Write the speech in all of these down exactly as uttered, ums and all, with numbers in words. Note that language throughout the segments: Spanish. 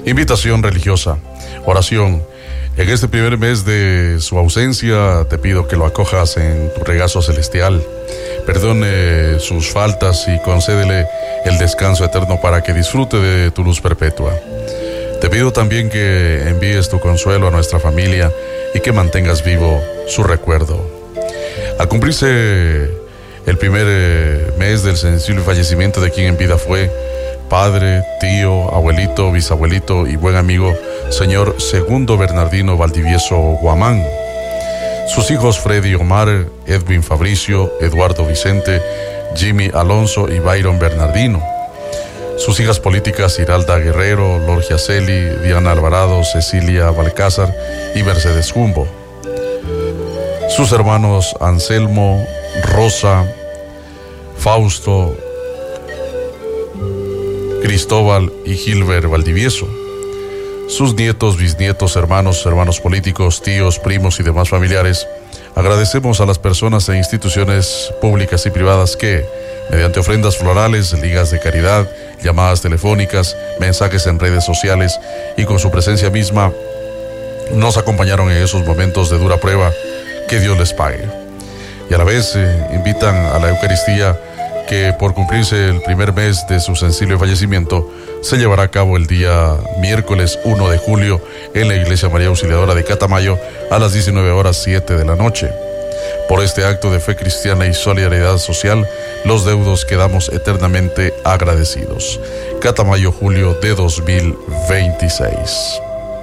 Invitación religiosa, oración. En este primer mes de su ausencia, te pido que lo acojas en tu regazo celestial. Perdone sus faltas y concédele el descanso eterno para que disfrute de tu luz perpetua. Te pido también que envíes tu consuelo a nuestra familia y que mantengas vivo su recuerdo. Al cumplirse el primer mes del sensible fallecimiento de quien en vida fue padre, tío, abuelito, bisabuelito y buen amigo, señor Segundo Bernardino Valdivieso Guamán. Sus hijos Freddy Omar, Edwin Fabricio, Eduardo Vicente, Jimmy Alonso y Byron Bernardino. Sus hijas políticas Iralda Guerrero, Lorgia Celi, Diana Alvarado, Cecilia Balcázar y Mercedes Jumbo. Sus hermanos Anselmo, Rosa, Fausto, Cristóbal y Gilbert Valdivieso. Sus nietos, bisnietos, hermanos, hermanos políticos, tíos, primos y demás familiares. Agradecemos a las personas e instituciones públicas y privadas que, mediante ofrendas florales, ligas de caridad, llamadas telefónicas, mensajes en redes sociales y con su presencia misma, nos acompañaron en esos momentos de dura prueba. Que Dios les pague. Y a la vez eh, invitan a la Eucaristía que por cumplirse el primer mes de su sensible fallecimiento se llevará a cabo el día miércoles primero de julio en la Iglesia María Auxiliadora de Catamayo a las diecinueve horas siete de la noche. Por este acto de fe cristiana y solidaridad social, los deudos quedamos eternamente agradecidos. Catamayo, julio de dos mil veintiséis.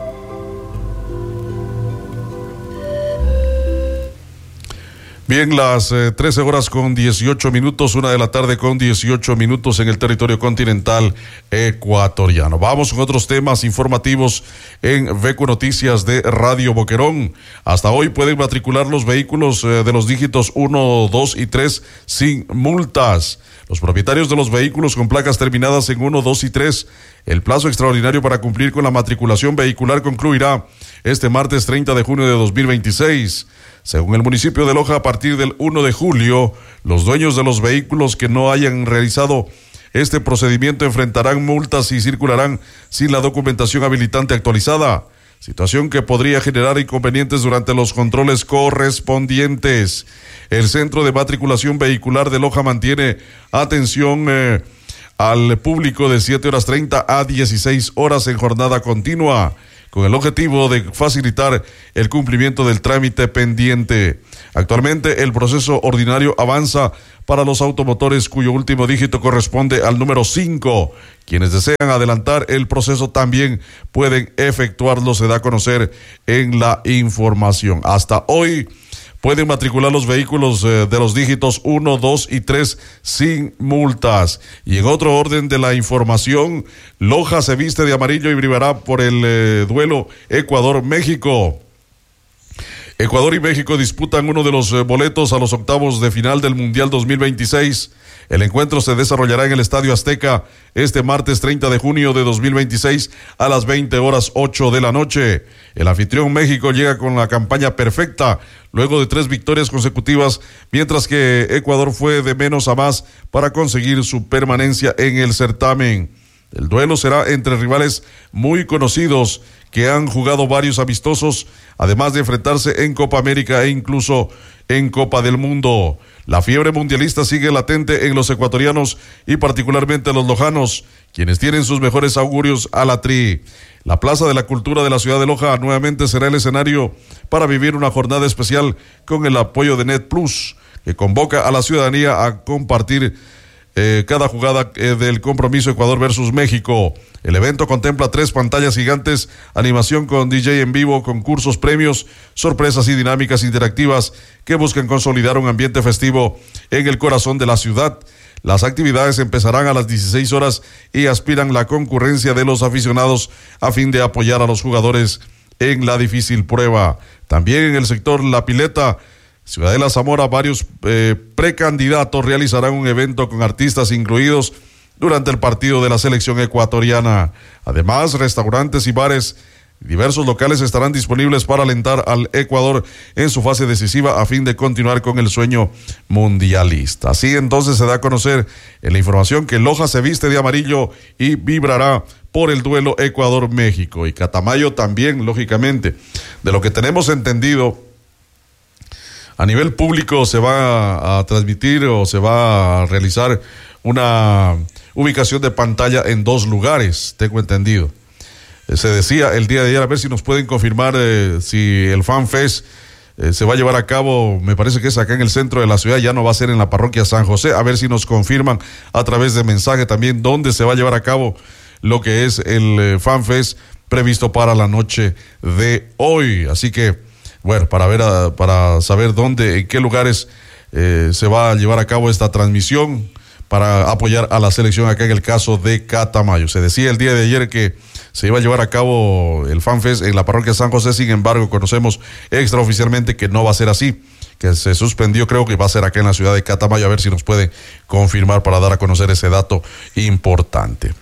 Bien, las eh, trece horas con dieciocho minutos, una de la tarde con dieciocho minutos en el territorio continental ecuatoriano. Vamos con otros temas informativos en Vecu Noticias de Radio Boquerón. Hasta hoy pueden matricular los vehículos eh, de los dígitos uno, dos y tres sin multas. Los propietarios de los vehículos con placas terminadas en uno, dos y tres, el plazo extraordinario para cumplir con la matriculación vehicular concluirá este martes treinta de junio de dos mil veintiséis. Según el municipio de Loja, a partir del primero de julio, los dueños de los vehículos que no hayan realizado este procedimiento enfrentarán multas y circularán sin la documentación habilitante actualizada, situación que podría generar inconvenientes durante los controles correspondientes. El Centro de Matriculación Vehicular de Loja mantiene atención eh, al público de siete horas treinta a dieciséis horas en jornada continua, con el objetivo de facilitar el cumplimiento del trámite pendiente. Actualmente el proceso ordinario avanza para los automotores cuyo último dígito corresponde al número cinco. Quienes desean adelantar el proceso también pueden efectuarlo, se da a conocer en la información. Hasta hoy pueden matricular los vehículos eh, de los dígitos uno, dos y tres sin multas. Y en otro orden de la información, Loja se viste de amarillo y brillará por el eh, duelo Ecuador-México. Ecuador y México disputan uno de los eh, boletos a los octavos de final del Mundial dos mil veintiséis. El encuentro se desarrollará en el Estadio Azteca este martes treinta de junio de dos mil veintiséis a las veinte horas ocho de la noche. El anfitrión México llega con la campaña perfecta luego de tres victorias consecutivas, mientras que Ecuador fue de menos a más para conseguir su permanencia en el certamen. El duelo será entre rivales muy conocidos que han jugado varios amistosos, además de enfrentarse en Copa América e incluso en Copa del Mundo. La fiebre mundialista sigue latente en los ecuatorianos y particularmente los lojanos, quienes tienen sus mejores augurios a la tri. La Plaza de la Cultura de la ciudad de Loja nuevamente será el escenario para vivir una jornada especial con el apoyo de Net Plus, que convoca a la ciudadanía a compartir Eh, cada jugada eh, del compromiso Ecuador versus México. El evento contempla tres pantallas gigantes, animación con D J en vivo, concursos, premios, sorpresas y dinámicas interactivas que buscan consolidar un ambiente festivo en el corazón de la ciudad. Las actividades empezarán a las dieciséis horas y aspiran la concurrencia de los aficionados a fin de apoyar a los jugadores en la difícil prueba. También en el sector La Pileta, Ciudadela Zamora, varios eh, precandidatos realizarán un evento con artistas incluidos durante el partido de la selección ecuatoriana. Además, restaurantes y bares Diversos locales estarán disponibles para alentar al Ecuador en su fase decisiva a fin de continuar con el sueño mundialista. Así entonces se da a conocer en la información que Loja se viste de amarillo y vibrará por el duelo Ecuador-México. Y Catamayo también, lógicamente. De lo que tenemos entendido, a nivel público se va a transmitir o se va a realizar una ubicación de pantalla en dos lugares, tengo entendido. Se decía el día de ayer, a ver si nos pueden confirmar eh, si el FanFest eh, se va a llevar a cabo, me parece que es acá en el centro de la ciudad, ya no va a ser en la parroquia San José, a ver si nos confirman a través de mensaje también dónde se va a llevar a cabo lo que es el eh, FanFest previsto para la noche de hoy. Así que, bueno, para ver, a, para saber dónde, en qué lugares eh, se va a llevar a cabo esta transmisión para apoyar a la selección acá en el caso de Catamayo. Se decía el día de ayer que se iba a llevar a cabo el FanFest en la parroquia San José, sin embargo, conocemos extraoficialmente que no va a ser así, que se suspendió, creo que va a ser acá en la ciudad de Catamayo, a ver si nos puede confirmar para dar a conocer ese dato importante.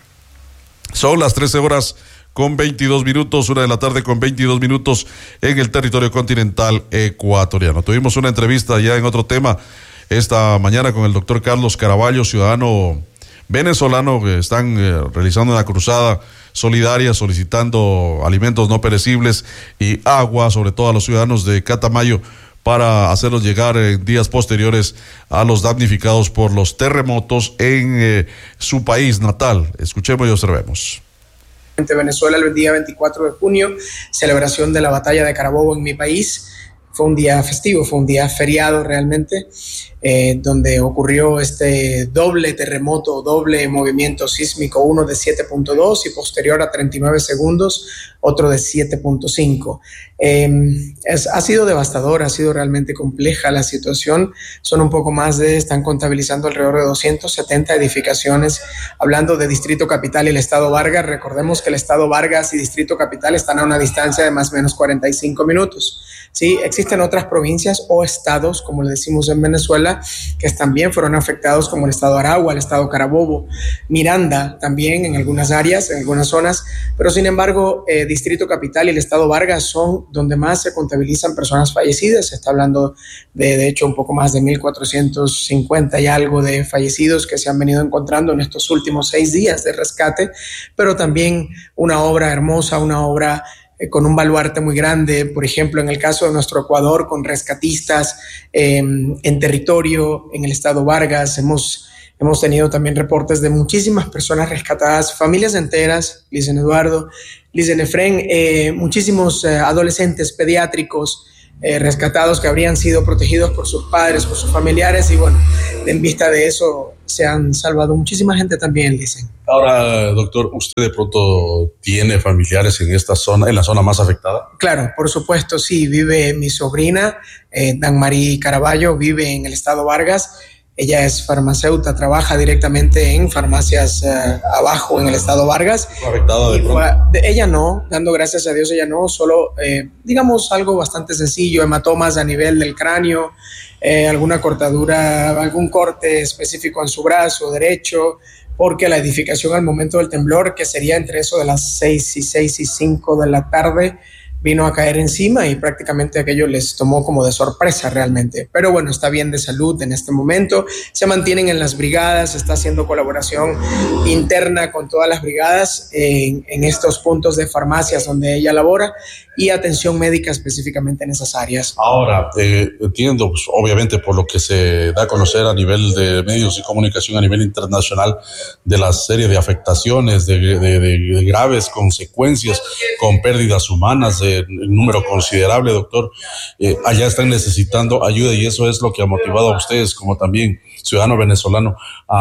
Son las trece horas con veintidós minutos, una de la tarde con veintidós minutos en el territorio continental ecuatoriano. Tuvimos una entrevista ya en otro tema esta mañana con el doctor Carlos Caraballo, ciudadano venezolano, que están eh, realizando una cruzada solidaria solicitando alimentos no perecibles y agua, sobre todo a los ciudadanos de Catamayo, para hacerlos llegar en días posteriores a los damnificados por los terremotos en eh, su país natal. Escuchemos y observemos. Venezuela, el día veinticuatro de junio, celebración de la batalla de Carabobo en mi país. Fue un día festivo, fue un día feriado realmente, eh, donde ocurrió este doble terremoto, doble movimiento sísmico, uno de siete punto dos y posterior a treinta y nueve segundos, otro de siete punto cinco. Eh, es, ha sido devastador, ha sido realmente compleja la situación. Son un poco más de, están contabilizando alrededor de doscientas setenta edificaciones. Hablando de Distrito Capital y el Estado Vargas, recordemos que el Estado Vargas y Distrito Capital están a una distancia de más o menos cuarenta y cinco minutos. Sí, existen otras provincias o estados, como le decimos en Venezuela, que también fueron afectados, como el estado Aragua, el estado Carabobo, Miranda también en algunas áreas, en algunas zonas, pero sin embargo, eh, Distrito Capital y el estado Vargas son donde más se contabilizan personas fallecidas. Se está hablando de, de hecho, un poco más de mil cuatrocientos cincuenta y algo de fallecidos que se han venido encontrando en estos últimos seis días de rescate, pero también una obra hermosa, una obra con un baluarte muy grande, por ejemplo, en el caso de nuestro Ecuador, con rescatistas eh, en territorio, en el estado Vargas, hemos, hemos tenido también reportes de muchísimas personas rescatadas, familias enteras, Licen Eduardo, Licen Efren, eh, muchísimos eh, adolescentes pediátricos eh, rescatados que habrían sido protegidos por sus padres, por sus familiares, y bueno, en vista de eso se han salvado muchísima gente también, dicen. Ahora, doctor, ¿usted de pronto tiene familiares en esta zona, en la zona más afectada? Claro, por supuesto, sí. Vive mi sobrina, eh, Dan-Marie Caraballo, vive en el estado Vargas. Ella es farmacéutica, trabaja directamente en farmacias eh, abajo en el estado Vargas. ¿Fue afectada de fue, de, ella no, dando gracias a Dios, ella no, solo, eh, digamos, algo bastante sencillo, hematomas a nivel del cráneo, eh, alguna cortadura, algún corte específico en su brazo derecho, porque la edificación al momento del temblor, que sería entre eso de las seis y seis y cinco de la tarde, vino a caer encima y prácticamente aquello les tomó como de sorpresa realmente. Pero bueno, está bien de salud en este momento, se mantienen en las brigadas, está haciendo colaboración interna con todas las brigadas en, en estos puntos de farmacias donde ella labora y atención médica específicamente en esas áreas. Ahora, eh, entiendo, pues, obviamente por lo que se da a conocer a nivel de medios de comunicación a nivel internacional de la serie de afectaciones, de, de, de, de graves consecuencias con pérdidas humanas, de en número considerable, doctor. Eh, allá están necesitando ayuda y eso es lo que ha motivado a ustedes como también ciudadano venezolano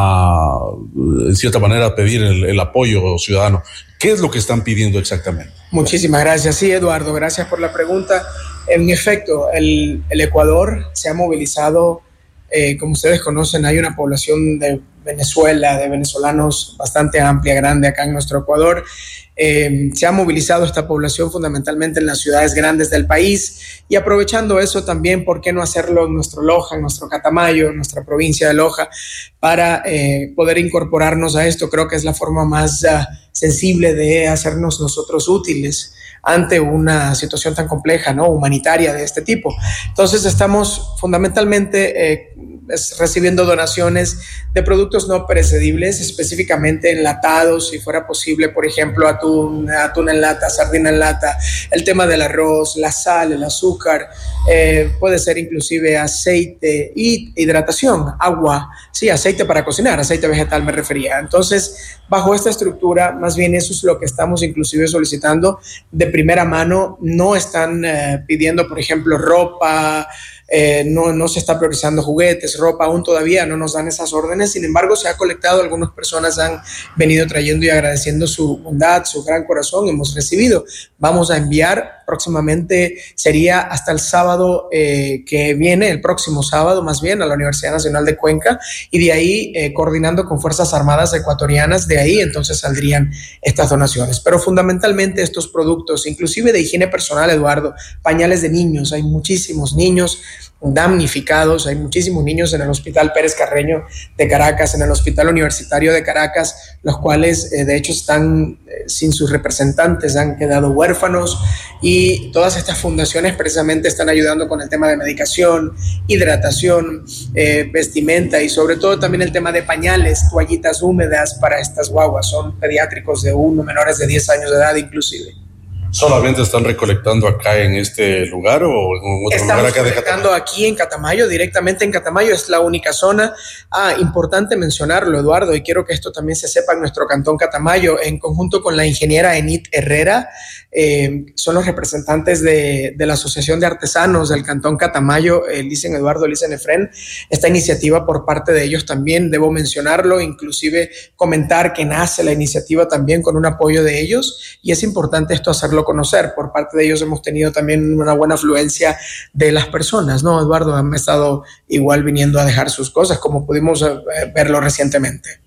a, en cierta manera, pedir el, el apoyo ciudadano. ¿Qué es lo que están pidiendo exactamente? Muchísimas gracias. Sí, Eduardo, gracias por la pregunta. En efecto, el, el Ecuador se ha movilizado, eh, como ustedes conocen, hay una población de Venezuela, de venezolanos bastante amplia, grande acá en nuestro Ecuador. Eh, se ha movilizado esta población fundamentalmente en las ciudades grandes del país y aprovechando eso también, ¿por qué no hacerlo en nuestro Loja, en nuestro Catamayo, en nuestra provincia de Loja, para eh, poder incorporarnos a esto? Creo que es la forma más uh, sensible de hacernos nosotros útiles ante una situación tan compleja, ¿no?, humanitaria de este tipo. Entonces estamos fundamentalmente eh, recibiendo donaciones de productos no perecedibles, específicamente enlatados, si fuera posible, por ejemplo, atún, atún en lata, sardina en lata, el tema del arroz, la sal, el azúcar, eh, puede ser inclusive aceite y hidratación, agua, sí, aceite para cocinar, aceite vegetal me refería. Entonces, bajo esta estructura, más bien eso es lo que estamos inclusive solicitando de primera mano. No están eh, pidiendo, por ejemplo, ropa, Eh, no, no se está priorizando juguetes, ropa, aún todavía no nos dan esas órdenes. Sin embargo, se ha colectado, algunas personas han venido trayendo y agradeciendo su bondad, su gran corazón, hemos recibido. Vamos a enviar próximamente, sería hasta el sábado eh, que viene, el próximo sábado más bien, a la Universidad Nacional de Cuenca, y de ahí, eh, coordinando con Fuerzas Armadas ecuatorianas, de ahí entonces saldrían estas donaciones. Pero fundamentalmente estos productos, inclusive de higiene personal, Eduardo, pañales de niños, hay muchísimos niños damnificados, hay muchísimos niños en el Hospital Pérez Carreño de Caracas, en el Hospital Universitario de Caracas, los cuales eh, de hecho están eh, sin sus representantes, han quedado huérfanos, y todas estas fundaciones precisamente están ayudando con el tema de medicación, hidratación, eh, vestimenta y sobre todo también el tema de pañales, toallitas húmedas para estas guaguas. Son pediátricos de uno, menores de diez años de edad inclusive. ¿Solamente están recolectando acá en este lugar o en otro Estamos lugar acá de recolectando aquí en Catamayo, directamente en Catamayo, es la única zona. Ah, importante mencionarlo, Eduardo, y quiero que esto también se sepa en nuestro cantón Catamayo, en conjunto con la ingeniera Enid Herrera, eh, son los representantes de, de la Asociación de Artesanos del cantón Catamayo, eh, Licen Eduardo, Licen Efren. Esta iniciativa por parte de ellos también, debo mencionarlo, inclusive comentar que nace la iniciativa también con un apoyo de ellos, y es importante esto hacerlo conocer. Por parte de ellos hemos tenido también una buena afluencia de las personas, ¿no, Eduardo? Han estado igual viniendo a dejar sus cosas, como pudimos eh, verlo recientemente.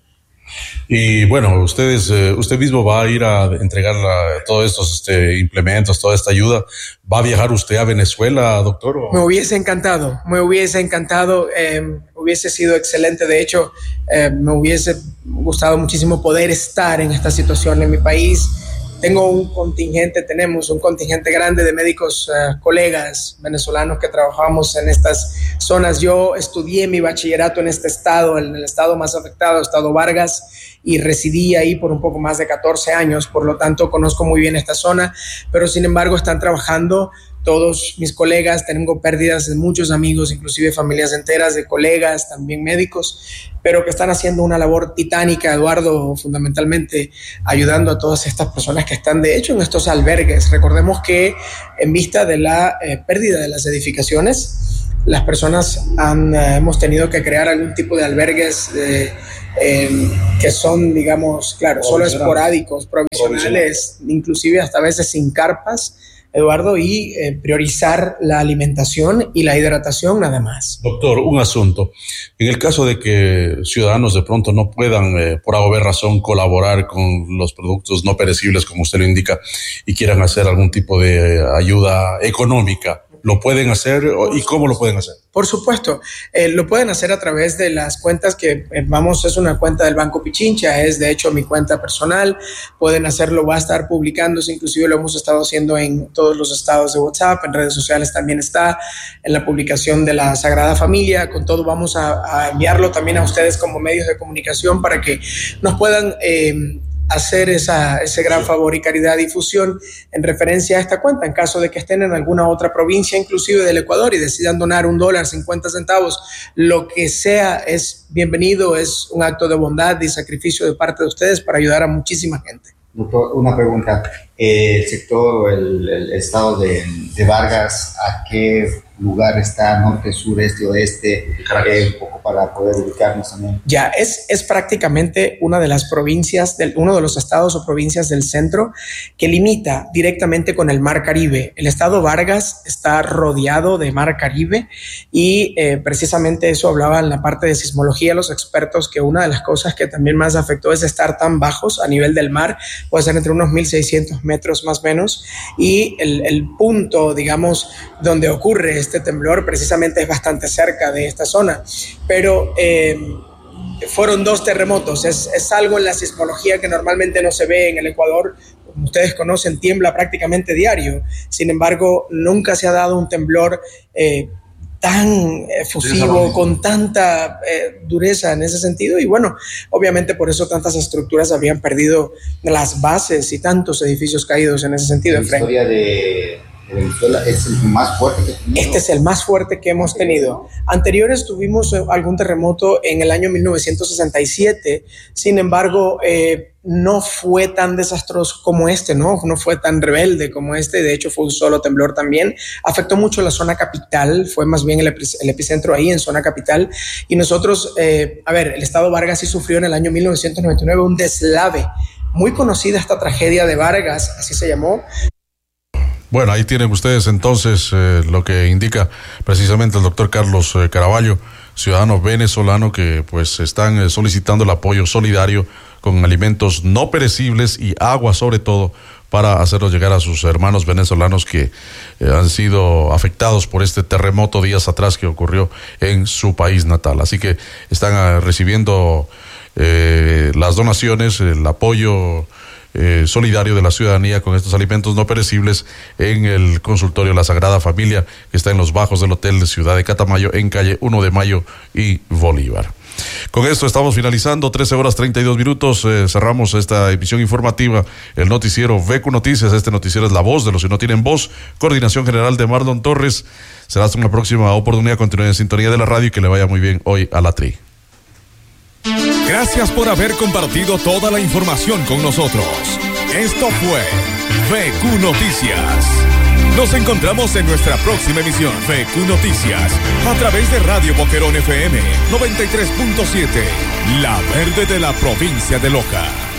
Y bueno, ustedes, eh, usted mismo va a ir a entregar la, todos estos este, implementos, toda esta ayuda. ¿Va a viajar usted a Venezuela, doctor? ¿O? Me hubiese encantado, me hubiese encantado, eh, hubiese sido excelente. De hecho, eh, me hubiese gustado muchísimo poder estar en esta situación en mi país. Tengo un contingente, tenemos un contingente grande de médicos, uh, colegas venezolanos que trabajamos en estas zonas. Yo estudié mi bachillerato en este estado, en el estado más afectado, estado Vargas, y residí ahí por un poco más de catorce años, por lo tanto conozco muy bien esta zona, pero sin embargo están trabajando todos mis colegas. Tengo pérdidas de muchos amigos, inclusive familias enteras de colegas, también médicos, pero que están haciendo una labor titánica, Eduardo, fundamentalmente ayudando a todas estas personas que están, de hecho, en estos albergues. Recordemos que en vista de la eh, pérdida de las edificaciones, las personas han, eh, hemos tenido que crear algún tipo de albergues eh, eh, que son, digamos, claro, solo esporádicos, provisionales, inclusive hasta a veces sin carpas, Eduardo, y eh, priorizar la alimentación y la hidratación nada más. Doctor, un asunto. En el caso de que ciudadanos de pronto no puedan, eh, por haber razón, colaborar con los productos no perecibles, como usted lo indica, y quieran hacer algún tipo de eh, ayuda económica, ¿lo pueden hacer y cómo lo pueden hacer? Por supuesto, eh, lo pueden hacer a través de las cuentas que, eh, vamos, es una cuenta del Banco Pichincha, es de hecho mi cuenta personal. Pueden hacerlo, va a estar publicándose, inclusive lo hemos estado haciendo en todos los estados de WhatsApp, en redes sociales también está, en la publicación de la Sagrada Familia. Con todo vamos a, a enviarlo también a ustedes como medios de comunicación para que nos puedan eh, hacer esa, ese gran favor y caridad, difusión en referencia a esta cuenta, en caso de que estén en alguna otra provincia, inclusive del Ecuador, y decidan donar un dólar, cincuenta centavos, lo que sea es bienvenido, es un acto de bondad y sacrificio de parte de ustedes para ayudar a muchísima gente. Doctor, una pregunta. Eh, el sector, el, el estado de, de Vargas, ¿a qué lugar está? ¿Norte, sur, este, oeste? Eh, un poco para poder ubicarnos también. Ya, es, es prácticamente una de las provincias, del, uno de los estados o provincias del centro que limita directamente con el Mar Caribe. El estado Vargas está rodeado de Mar Caribe y eh, precisamente eso hablaba en la parte de sismología los expertos, que una de las cosas que también más afectó es estar tan bajos a nivel del mar, puede ser entre unos mil seiscientos metros más o menos, y el, el punto, digamos, donde ocurre este temblor precisamente es bastante cerca de esta zona, pero eh, fueron dos terremotos. Es, es algo en la sismología que normalmente no se ve en el Ecuador, como ustedes conocen, tiembla prácticamente diario. Sin embargo, nunca se ha dado un temblor eh, tan efusivo, con tanta eh, dureza en ese sentido, y bueno, obviamente por eso tantas estructuras habían perdido las bases y tantos edificios caídos en ese sentido. La historia de Venezuela es el más fuerte que tenemos. Este es el más fuerte que hemos tenido. Anteriores tuvimos algún terremoto en el año mil novecientos sesenta y siete, sin embargo, eh, no fue tan desastroso como este, ¿no? No fue tan rebelde como este, de hecho fue un solo temblor también. Afectó mucho la zona capital, fue más bien el, epic- el epicentro ahí en zona capital, y nosotros, eh, a ver, el estado Vargas sí sufrió en el año mil novecientos noventa y nueve un deslave. Muy conocida esta tragedia de Vargas, así se llamó. Bueno, ahí tienen ustedes entonces eh, lo que indica precisamente el doctor Carlos eh, Caraballo, ciudadano venezolano que pues están eh, solicitando el apoyo solidario con alimentos no perecibles y agua sobre todo para hacerlos llegar a sus hermanos venezolanos que eh, han sido afectados por este terremoto días atrás que ocurrió en su país natal. Así que están eh, recibiendo eh, las donaciones, el apoyo Eh, solidario de la ciudadanía con estos alimentos no perecibles en el consultorio La Sagrada Familia, que está en los bajos del Hotel de Ciudad de Catamayo, en calle uno de Mayo y Bolívar. Con esto estamos finalizando, trece horas treinta y dos minutos, eh, cerramos esta emisión informativa, el noticiero V Q Noticias. Este noticiero es la voz de los que no tienen voz, coordinación general de Marlon Torres. Será hasta una próxima oportunidad, continúen en sintonía de la radio y que le vaya muy bien hoy a la Tri. Gracias por haber compartido toda la información con nosotros. Esto fue V Q Noticias. Nos encontramos en nuestra próxima emisión V Q Noticias a través de Radio Boquerón F M noventa y tres punto siete, la verde de la provincia de Loja.